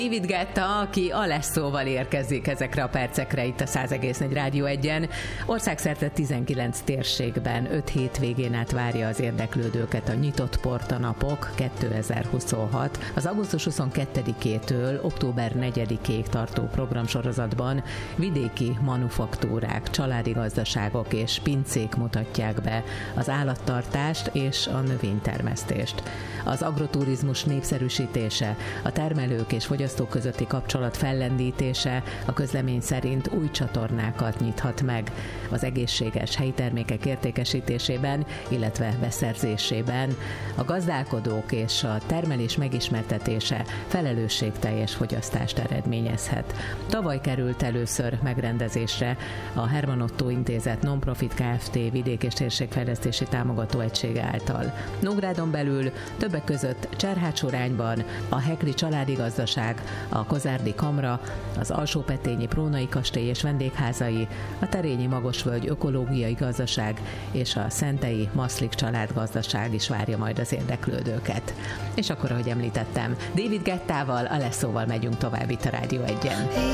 David Guetta, aki Alesszóval érkezik ezekre a percekre itt a 100,4 Rádió 1-en. Országszerte 19 térségben 5 hétvégén át várja az érdeklődőket a Nyitott Porta Napok 2026. Az augusztus 22-től október 4-ig tartó programsorozatban vidéki manufaktúrák, családi gazdaságok és pincék mutatják be az állattartást és a növénytermesztést. Az agroturizmus népszerűsítése, a termelők és fogyasztók közötti kapcsolat fellendítése a közlemény szerint új csatornákat nyithat meg az egészséges helyi termékek értékesítésében, illetve beszerzésében. A gazdálkodók és a termelés megismertetése felelősségteljes fogyasztást eredményezhet. Tavaly került először megrendezésre a Herman Otto Intézet Non-Profit Kft. Vidék- és térségfejlesztési támogató egysége által. Nógrádon belül többek között Cserhácsurányban a Hekli Családi Gazdaság, a Kozárdi Kamra, az Alsópetényi Prónai Kastély és vendégházai, a Terényi Magosvölgy Ökológiai Gazdaság és a Szentei Maszlik Családgazdaság is várja majd az érdeklődőket. És akkor, ahogy említettem, David Guettával, Alesszóval megyünk tovább itt a Rádió 1-en.